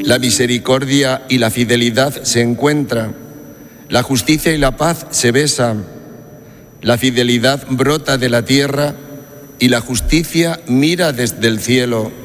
La misericordia y la fidelidad se encuentran, la justicia y la paz se besan, la fidelidad brota de la tierra y la justicia mira desde el cielo.